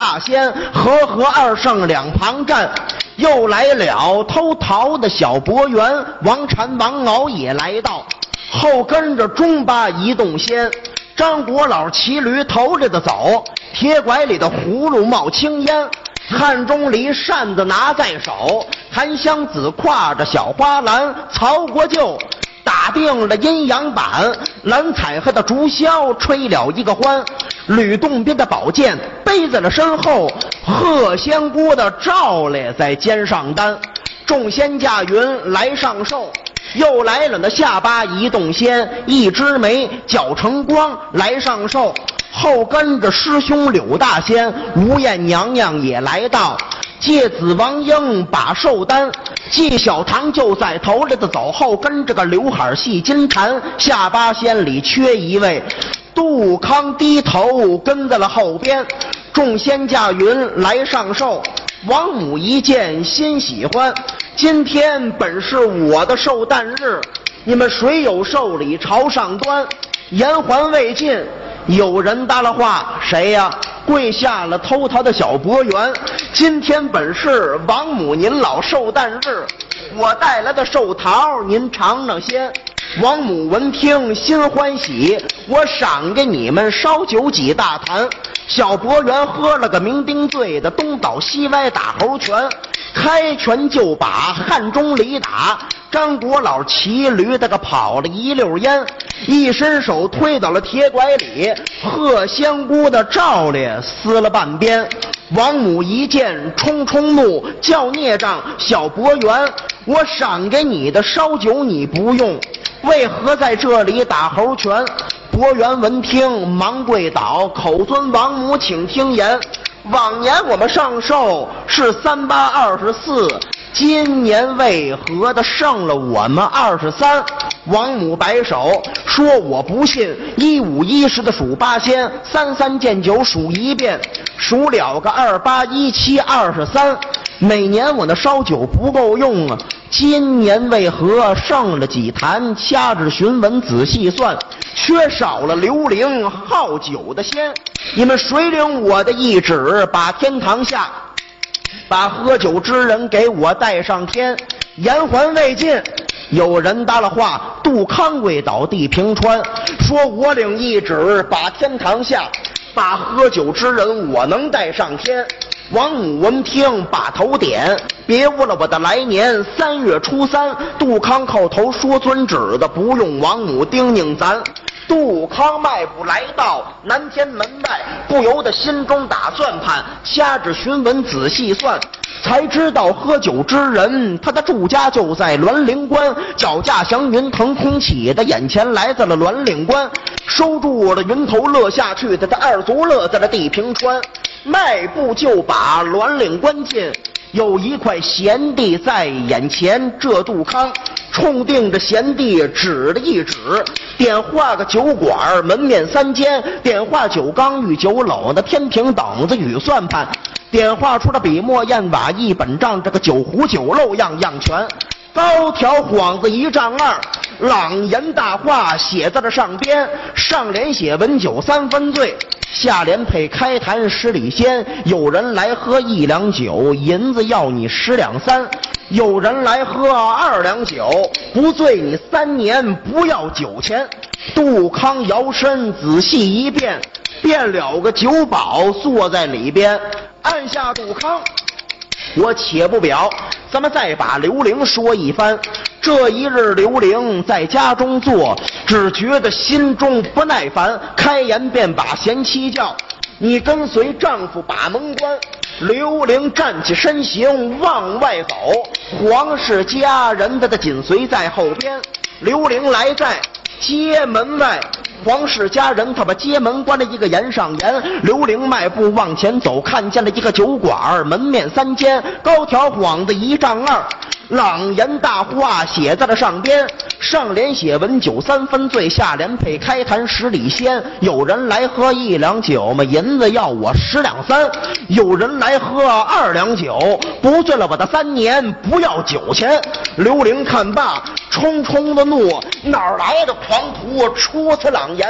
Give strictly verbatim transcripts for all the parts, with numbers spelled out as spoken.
大仙，和合二圣两旁站。又来了偷桃的小博元，王禅王敖也来到，后跟着中巴移动仙。张国老骑驴头着的走，铁拐里的葫芦冒青烟。汉钟离扇子拿在手，韩湘子挎着小花篮，曹国舅打定了阴阳板，蓝采和的竹箫吹了一个欢，吕洞宾的宝剑背在了身后，贺仙姑的罩嘞在肩上担，众仙驾云来上寿。又来了那下巴移动仙，一枝梅脚成光来上寿，后跟着师兄柳大仙，吴艳娘娘也来到，介子王英把寿担，纪晓堂就在头里的走，后跟着个刘海戏金蝉，下巴仙里缺一位，杜康低头跟在了后边，众仙驾云来上寿。王母一见心喜欢，今天本是我的寿诞日，你们谁有寿礼朝上端？言还未尽，有人搭了话，谁呀？跪下了偷桃的小博元，今天本是王母您老寿诞日，我带来的寿桃您尝尝先。王母闻听心欢喜，我赏给你们烧酒几大坛。小博元喝了个酩酊醉的，东倒西歪打猴拳，开拳就把汉钟离打。张国老骑驴的个跑了一溜烟，一伸手推到了铁拐里，贺仙姑的罩咧撕了半边。王母一见冲冲怒，叫孽障小博元，我赏给你的烧酒你不用，为何在这里打猴拳？博元闻听忙跪倒，口尊王母请听言，往年我们上寿是三八二十四，今年为何的剩了我们二十三？王母摆手说我不信，一五一十的数八仙，三三见九数一遍，数了个二八一七二十三，每年我那烧酒不够用啊，今年为何剩了几坛？掐指询问仔细算，缺少了刘伶好酒的仙。你们谁领我的懿旨，把天堂下把喝酒之人给我带上天？言还未尽，有人搭了话，杜康跪倒地平川，说我领懿旨，把天堂下把喝酒之人我能带上天。王母闻听把头点，别误了我的来年三月初三。杜康叩头说遵旨的，不用王母叮咛咱。杜康迈步来到南天门外，不由得心中打算盘，掐指询问仔细算，才知道喝酒之人他的住家就在栾陵关，脚驾祥云腾空起的，眼前来到了栾陵关，收住了云头乐下去的，他二足乐在了地平川，迈步就把栾陵关进，有一块闲地在眼前，这杜康冲定着闲地指了一指，点画个酒馆门面三间，点画酒缸与酒篓的天平等子与算盘，点画出了笔墨砚瓦一本账，这个酒壶酒漏样样全，高条幌子一丈二，朗言大话写在了上边，上联写文酒三分醉，下联配开坛十里仙，有人来喝一两酒，银子要你十两三，有人来喝二两酒，不醉你三年不要酒钱。杜康摇身仔细一变，变了个酒保坐在里边，按下杜康，我且不表，咱们再把刘伶说一番。这一日刘伶在家中坐，只觉得心中不耐烦，开言便把贤妻叫，你跟随丈夫把门关。刘伶站起身形往外走，皇室家人的的紧随在后边。刘伶来在街门外，皇室家人他把街门关了一个严上严，刘伶迈步往前走，看见了一个酒馆门面三间，高条幌子一丈二，朗言大话写在了上边，上联写文酒三分醉，下联配开坛十里仙，有人来喝一两酒嘛，银子要我十两三，有人来喝二两酒，不醉了我的三年不要酒钱。刘伶看罢冲冲的怒，哪儿来的狂徒出此朗言？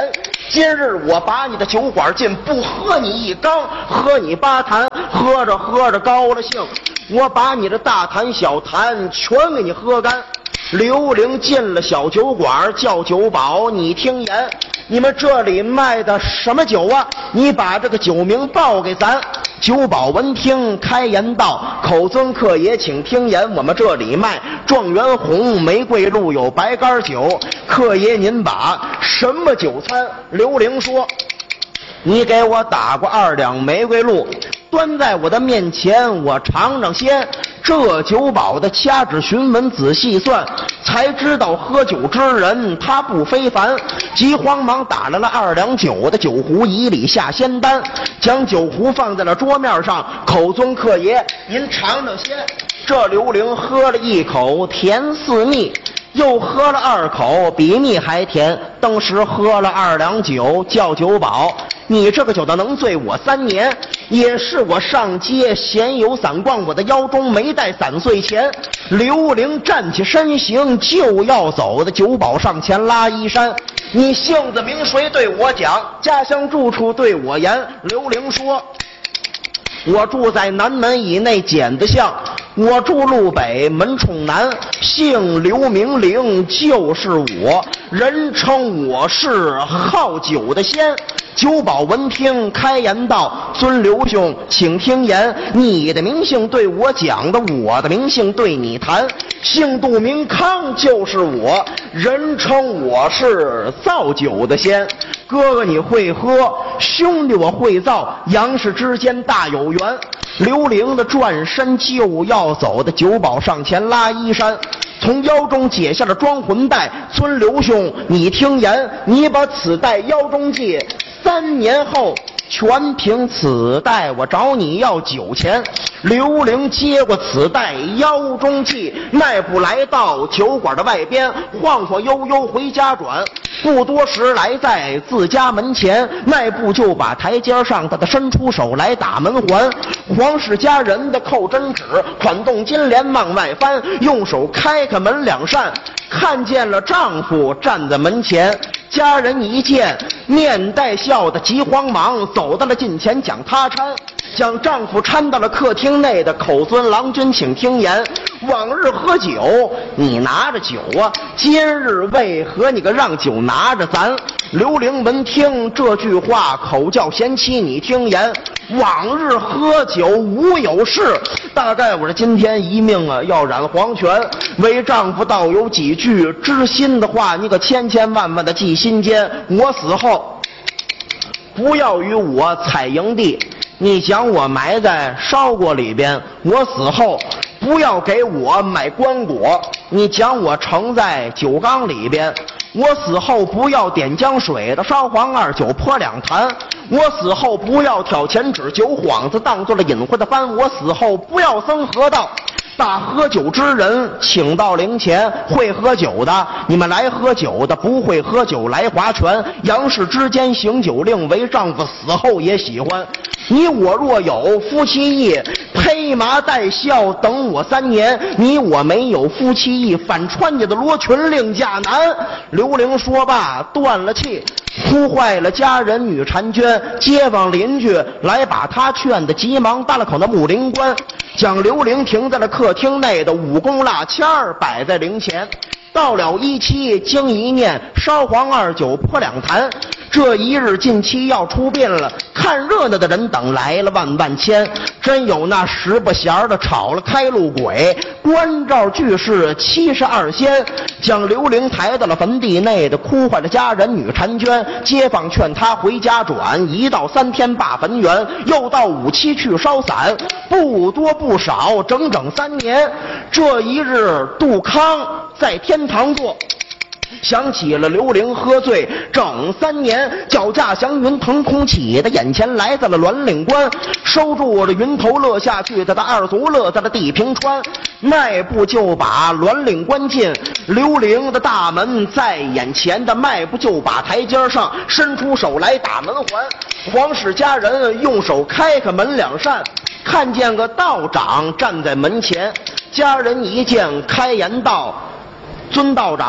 今日我把你的酒馆进，不喝你一缸，喝你八坛，喝着喝着高了兴，我把你的大坛小坛全给你喝干。刘伶进了小酒馆，叫酒保，你听言，你们这里卖的什么酒啊？你把这个酒名报给咱。酒保闻听，开言道：口尊客爷，请听言，我们这里卖状元红、玫瑰露，有白干酒。客爷您把什么酒餐？刘伶说：你给我打过二两玫瑰露，端在我的面前，我尝尝鲜。这酒保的掐指询问，仔细算，才知道喝酒之人他不非凡。急慌忙打来了二两酒的酒壶，以礼下仙丹，将酒壶放在了桌面上。口尊客爷，您尝尝鲜。这刘伶喝了一口，甜似蜜。又喝了二口，比蜜还甜。当时喝了二两酒，叫酒保：你这个酒的能醉我三年，也是我上街闲游散逛，我的腰中没带散碎钱。刘伶站起身形就要走的，酒保上前拉衣衫：你姓字名谁对我讲，家乡住处对我言。刘伶说：我住在南门以内剪子巷，我住路北门冲南，姓刘名伶，就是我，人称我是好酒的仙。酒保闻听，开言道：尊刘兄，请听言，你的名姓对我讲的，我的名姓对你谈。姓杜名康，就是我，人称我是造酒的仙。哥哥你会喝，兄弟我会造，杨氏之间大有缘。刘伶的转身就要走的，酒保上前拉衣衫，从腰中解下了装魂带。尊刘兄，你听言，你把此带腰中系，三年后全凭此带我找你要酒钱。刘伶接过此带腰中系，迈步来到酒馆的外边，晃晃悠悠回家转。不多时来在自家门前，迈步就把台阶上他的伸出手来打门环。黄氏家人的扣针指，款动金莲往外翻，用手开开门两扇，看见了丈夫站在门前。家人一见，面带笑的急慌忙走到了近前，将他搀，将丈夫搀到了客厅内的。口尊郎君，请听言，往日喝酒你拿着酒啊，今日为何你个让酒拿着咱？刘伶闻听这句话，口叫贤妻，你听言，往日喝酒无有事，大概我这今天一命啊要染黄泉。为丈夫倒有几句知心的话，你可千千万万的记心间。我死后不要与我采营地，你将我埋在烧锅里边。我死后不要给我买棺椁，你将我盛在酒缸里边。我死后不要点浆水的烧黄二酒泼两坛，我死后不要挑钱纸酒幌子当做了隐晦的幡，我死后不要僧河道，把喝酒之人请到灵前。会喝酒的你们来喝酒的，不会喝酒来划拳。杨氏之间行酒令，为丈夫死后也喜欢。你我若有夫妻义，披麻戴孝等我三年。你我没有夫妻义，反穿你的罗裙另嫁男。刘伶说罢断了气，哭坏了家人女婵娟。街坊邻居来把他劝的，急忙搭了口那木灵棺，将刘伶停在了客厅内的五宫蜡签儿摆在灵前。到了一期经一念，烧黄二酒泼两坛。这一日近期要出殡了，看热闹的人等来了万万千。真有那十不弦的炒了开路鬼，关照巨士七十二仙，将刘伶抬到了坟地内的，哭坏了家人女婵娟。街坊劝他回家转，一到三天罢坟园，又到五七去烧散，不多不少，整整三年。这一日杜康在天堂坐，想起了刘伶喝醉整三年，脚驾祥云腾空起的眼前来在了栾岭关，收住了云头乐下去的，他二足乐在了地平川，迈步就把栾岭关进。刘伶的大门在眼前的，迈步就把台阶上伸出手来打门环。黄氏家人用手开开门两扇，看见个道长站在门前。家人一见，开言道：尊道长，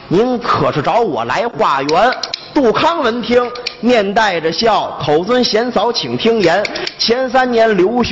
您可是找我来化缘。杜康闻听，面带着笑，口尊贤嫂，请听言。前三年刘